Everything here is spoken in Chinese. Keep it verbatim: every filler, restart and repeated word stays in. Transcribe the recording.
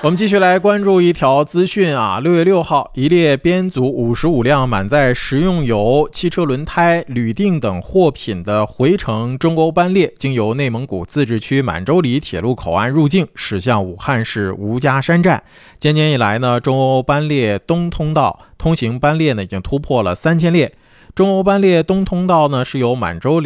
我们继续来关注一条资讯啊，六月六号，一列编组五十五辆满载食用油、汽车轮胎、铝锭等货品的回程中欧班列，经由内蒙古自治区满洲里铁路口岸入境，驶向武汉市吴家山站。今年以来呢，中欧班列东通道通行班列呢已经突破了三千列。中欧班列东通道呢是由满洲